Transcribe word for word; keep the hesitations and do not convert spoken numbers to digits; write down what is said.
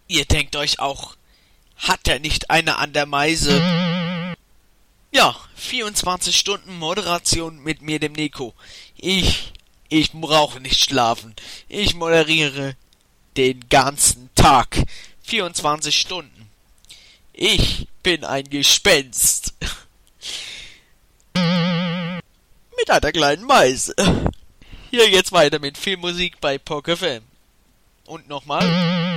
Ihr denkt euch auch, hat er nicht eine an der Meise? Ja, vierundzwanzig Stunden Moderation mit mir, dem Nico. Ich, ich brauche nicht schlafen. Ich moderiere den ganzen Tag. vierundzwanzig Stunden. Ich bin ein Gespenst. Mit einer kleinen Meise. Hier geht's weiter mit viel Musik bei P O C F M. Und nochmal.